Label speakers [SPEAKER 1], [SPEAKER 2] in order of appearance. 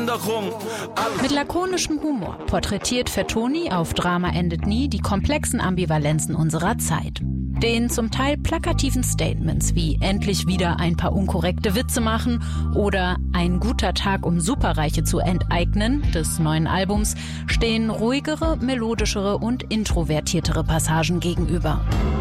[SPEAKER 1] Mit lakonischem Humor porträtiert Fertoni auf Drama endet nie die komplexen Ambivalenzen unserer Zeit. Den zum Teil plakativen Statements wie endlich wieder ein paar unkorrekte Witze machen oder ein guter Tag, um Superreiche zu enteignen des neuen Albums stehen ruhigere, melodischere und introvertiertere Passagen gegenüber.